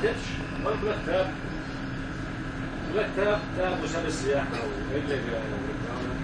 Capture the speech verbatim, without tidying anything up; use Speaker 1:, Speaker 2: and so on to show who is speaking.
Speaker 1: كتبش ولا مرتب مرتب ده مسابق السياحة وإيه اللي